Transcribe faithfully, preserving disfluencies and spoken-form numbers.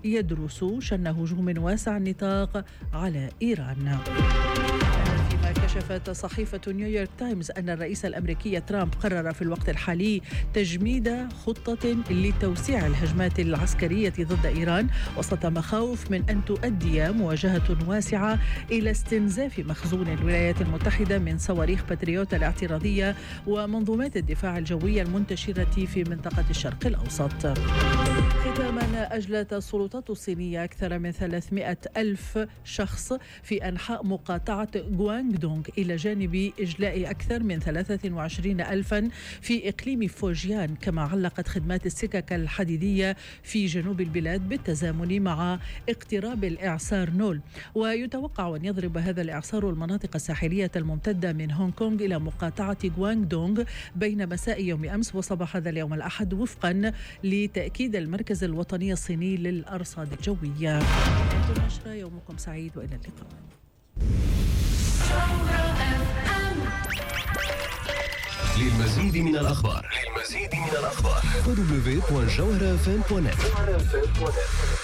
يدرس شن هجوم واسع النطاق على إيران. فيما كشفت صحيفة نيويورك تايمز أن الرئيس الأمريكي ترامب قرر في الوقت الحالي تجميد خطة لتوسيع الهجمات العسكرية ضد إيران وسط مخاوف من أن تؤدي مواجهة واسعة إلى استنزاف مخزون الولايات المتحدة من صواريخ باتريوت الاعتراضية ومنظومات الدفاع الجوي المنتشرة في منطقة الشرق الأوسط. ختاما، أجلت السلطات الصينية أكثر من ثلاثمائة ألف شخص في أنحاء مقاطعة غوانغدونغ إلى جانب إجلاء أكثر من ثلاثة وعشرين ألفا في إقليم فوجيان، كما علقت خدمات السكك الحديدية في جنوب البلاد بالتزامن مع اقتراب الإعصار نول. ويتوقع أن يضرب هذا الإعصار المناطق الساحلية الممتدة من هونغ كونغ إلى مقاطعة غوانغدونغ بين مساء يوم أمس وصباح هذا اليوم الأحد، وفقا لتأكيد المركز الوطني الصيني للأرصاد الجوية. النشرة، يومكم سعيد وإلى اللقاء. للمزيد من الأخبار للمزيد من الأخبار دبليو دبليو دبليو دوت جوهرة إف إم دوت نت.